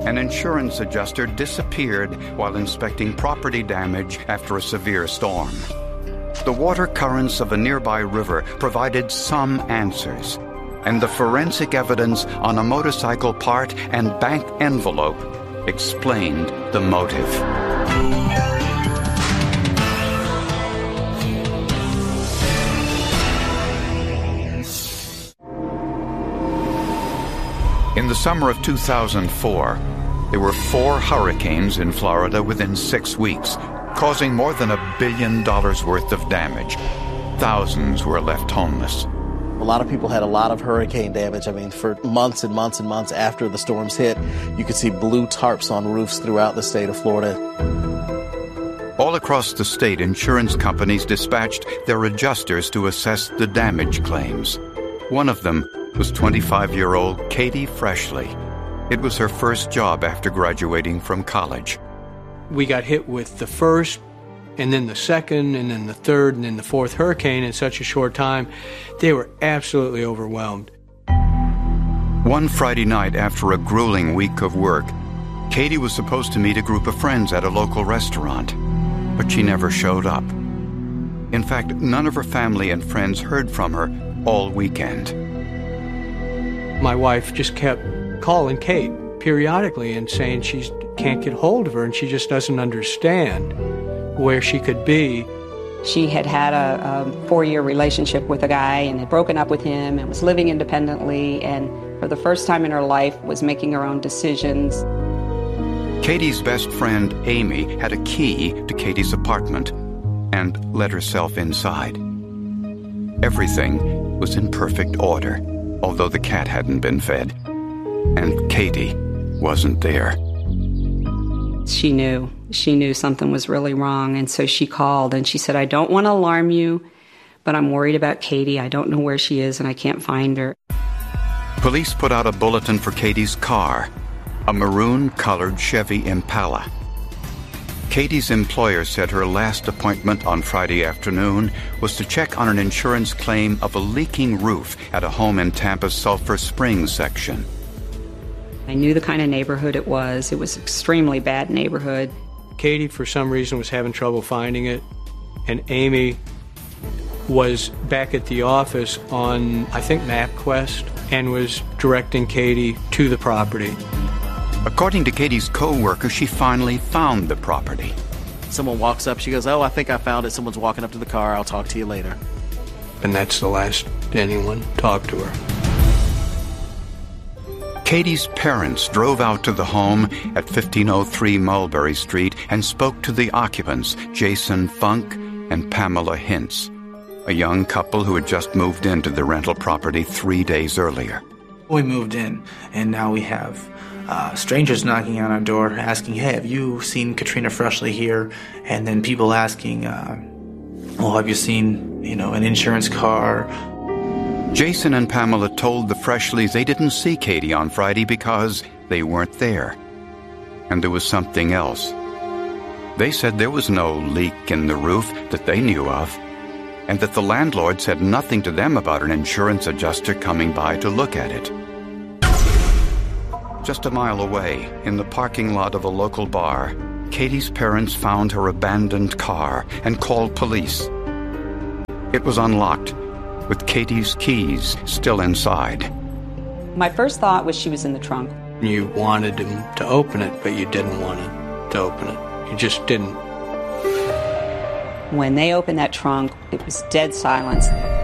An insurance adjuster disappeared while inspecting property damage after a severe storm. The water currents of a nearby river provided some answers, and the forensic evidence on a motorcycle part and bank envelope explained the motive. In the summer of 2004, there were 4 hurricanes in Florida within 6 weeks, causing more than $1 billion worth of damage. Thousands were left homeless. A lot of people had a lot of hurricane damage. I mean, for months and months and months after the storms hit, you could see blue tarps on roofs throughout the state of Florida. All across the state, insurance companies dispatched their adjusters to assess the damage claims. One of them was 25-year-old Katie Freshley. It was her first job after graduating from college. We got hit with the first, and then the second, and then the third, and then the fourth hurricane in such a short time. They were absolutely overwhelmed. One Friday night after a grueling week of work, Katie was supposed to meet a group of friends at a local restaurant, but she never showed up. In fact, none of her family and friends heard from her all weekend. My wife just kept calling Kate periodically and saying she can't get hold of her and she just doesn't understand where she could be. She had had a 4-year relationship with a guy and had broken up with him and was living independently, and for the first time in her life was making her own decisions. Katie's best friend, Amy, had a key to Katie's apartment and let herself inside. Everything was in perfect order, although the cat hadn't been fed, and Katie wasn't there. She knew something was really wrong, and so she called and she said, "I don't want to alarm you, but I'm worried about Katie. I don't know where she is and I can't find her." Police put out a bulletin for Katie's car, a maroon-colored Chevy Impala. Katie's employer said her last appointment on Friday afternoon was to check on an insurance claim of a leaking roof at a home in Tampa's Sulphur Springs section. I knew the kind of neighborhood it was. It was an extremely bad neighborhood. Katie, for some reason, was having trouble finding it, and Amy was back at the office on, I think, MapQuest, and was directing Katie to the property. According to Katie's co-worker, she finally found the property. Someone walks up, she goes, "Oh, I think I found it. Someone's walking up to the car. I'll talk to you later." And that's the last anyone talked to her. Katie's parents drove out to the home at 1503 Mulberry Street and spoke to the occupants, Jason Funk and Pamela Hintz, a young couple who had just moved into the rental property 3 days earlier. We moved in, and now we have strangers knocking on our door asking, "Hey, have you seen Katrina Freshley here?" And then people asking, "Well, have you seen, an insurance car?" Jason and Pamela told the Freshleys they didn't see Katie on Friday because they weren't there. And there was something else. They said there was no leak in the roof that they knew of, and that the landlord said nothing to them about an insurance adjuster coming by to look at it. Just a mile away, in the parking lot of a local bar, Katie's parents found her abandoned car and called police. It was unlocked, with Katie's keys still inside. My first thought was she was in the trunk. You wanted him to open it, but you didn't want him to open it. You just didn't. When they opened that trunk, it was dead silence.